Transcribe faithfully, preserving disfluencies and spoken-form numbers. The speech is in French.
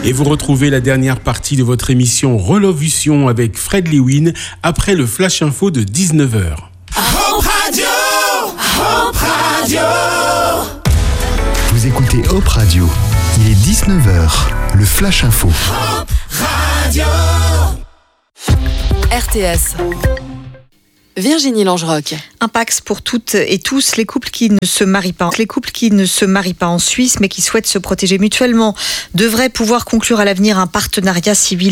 Et vous retrouvez la dernière partie de votre émission Relovution avec Fred Lewin après le Flash Info de dix-neuf heures. Hope Radio, Hope Radio. Vous écoutez Hope Radio. Il est dix-neuf heures. Le Flash Info. Hope Radio. R T S. Virginie Langeroc. Un Pax pour toutes et tous les couples qui ne se marient pas. Les couples qui ne se marient pas en Suisse mais qui souhaitent se protéger mutuellement devraient pouvoir conclure à l'avenir un partenariat civil